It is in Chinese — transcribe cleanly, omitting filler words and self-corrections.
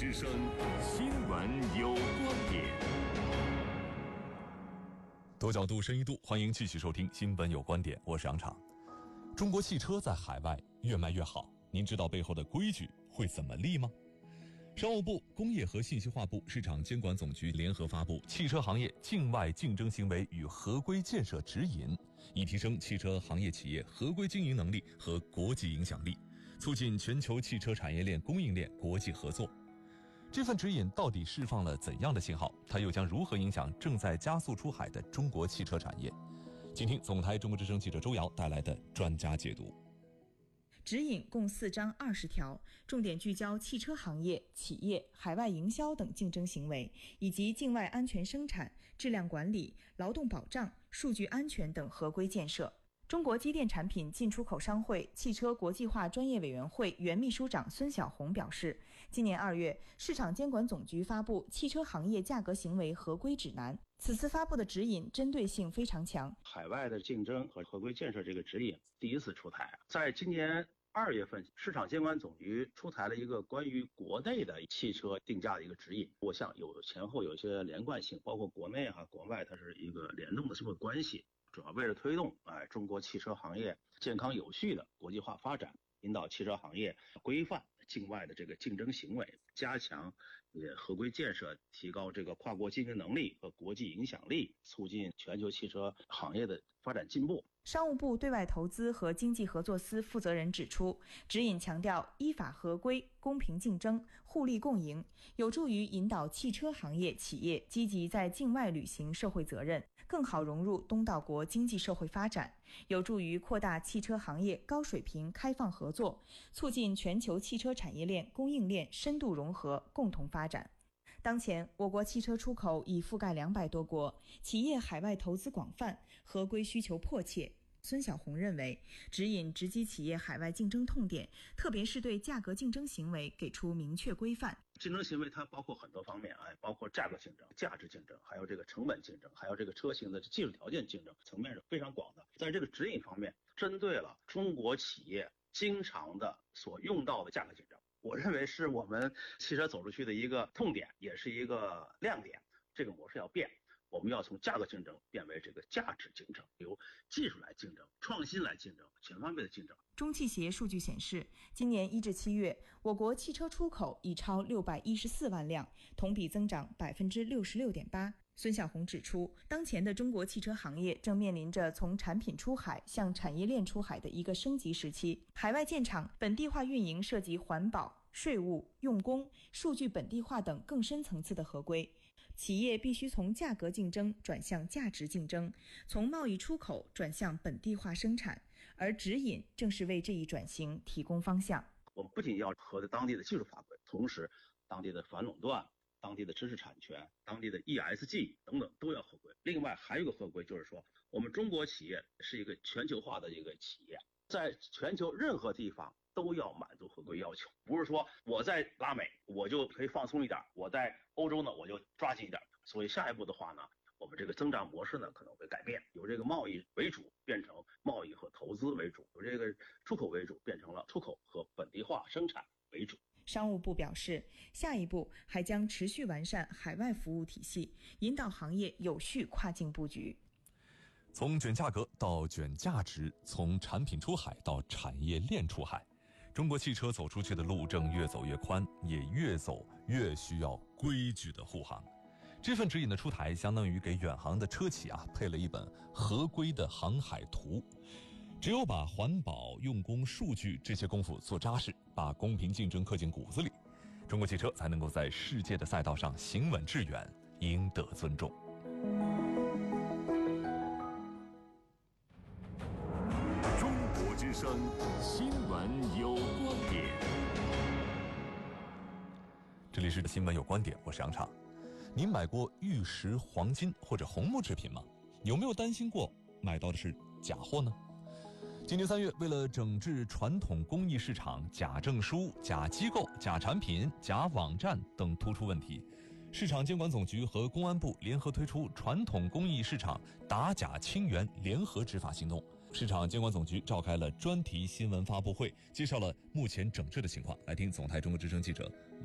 之声新闻有观点。多角度深一度，欢迎继续收听新闻有观点，我是杨畅。中国汽车在海外越卖越好，您知道背后的规矩会怎么立吗？商务部、工业和信息化部、市场监管总局联合发布《汽车行业境外竞争行为与合规建设指引》，以提升汽车行业企业合规经营能力和国际影响力，促进全球汽车产业链供应链国际合作。这份指引到底释放了怎样的信号？它又将如何影响正在加速出海的中国汽车产业？请听总台中国之声记者周瑶带来的专家解读。 指引共4章20条，重点聚焦汽车行业、企业、海外营销等竞争行为，以及境外安全生产、质量管理、劳动保障、数据安全等合规建设。中国机电产品进出口商会汽车国际化专业委员会原秘书长孙晓红表示，今年2月，市场监管总局发布《汽车行业价格行为合规指南》，此次发布的指引针对性非常强。 海外的竞争和合规建设这个指引第一次出台，在今年2月份，市场监管总局出台了一个关于国内的汽车定价的一个指引。我想前后有一些连贯性，包括国内国外，它是一个联动的这么关系。主要为了推动中国汽车行业健康有序的国际化发展，引导汽车行业规范境外的这个竞争行为，加强合规建设，提高这个跨国竞争能力和国际影响力，促进全球汽车行业的发展进步。 商务部对外投资和经济合作司负责人指出，指引强调依法合规、公平竞争、互利共赢，有助于引导汽车行业企业积极在境外履行社会责任，更好融入东道国经济社会发展，有助于扩大汽车行业高水平开放合作，促进全球汽车产业链供应链深度融合，共同发展。当前，我国汽车出口已覆盖200多国，企业海外投资广泛，合规需求迫切。孙晓红认为，指引直击企业海外竞争痛点，特别是对价格竞争行为给出明确规范。 竞争行为它包括很多方面，包括价格竞争、价值竞争，还有这个成本竞争，还有这个车型的技术条件竞争，层面是非常广的。在这个指引方面，针对了中国企业经常的所用到的价格竞争，我认为是我们汽车走出去的一个痛点，也是一个亮点。这个模式要变，我们要从价格竞争变为这个价值竞争，由技术来竞争、创新来竞争、全方面的竞争。 中汽协数据显示，今年1至7月，我国汽车出口已超614万辆，同比增长66.8%。孙晓红指出，当前的中国汽车行业正面临着从产品出海向产业链出海的一个升级时期。海外建厂、本地化运营涉及环保、税务、用工、数据本地化等更深层次的合规。企业必须从价格竞争转向价值竞争，从贸易出口转向本地化生产，而指引正是为这一转型提供方向。 我们不仅要合着当地的技术法规，同时当地的反垄断、当地的知识产权、当地的 ESG 等等都要合规。另外还有一个合规，就是说我们中国企业是一个全球化的一个企业，在全球任何地方都要满足合规要求，不是说我在拉美我就可以放松一点，我在欧洲呢我就抓紧一点。所以下一步的话呢，我们这个增长模式呢可能会改变，由这个贸易为主变成贸易和投资为主，由这个出口为主变成了出口和本地化生产为主。 商务部表示，下一步还将持续完善海外服务体系，引导行业有序跨境布局。 从卷价格到卷价值，从产品出海到产业链出海，中国汽车走出去的路正越走越宽，也越走越需要规矩的护航。这份指引的出台，相当于给远航的车企配了一本合规的航海图。只有把环保、用工、数据这些功夫做扎实，把公平竞争刻进骨子里，中国汽车才能够在世界的赛道上行稳致远，赢得尊重。中国之声新闻有观点，这里是新闻有观点，我是杨畅。您买过玉石、黄金或者红木制品吗？有没有担心过买到的是假货呢？今年3月，为了整治传统工艺市场假证书、假机构、假产品、假网站等突出问题，市场监管总局和公安部联合推出传统工艺市场打假清源联合执法行动。市场监管总局召开了专题新闻发布会，介绍了目前整治的情况。来听总台中国之声记者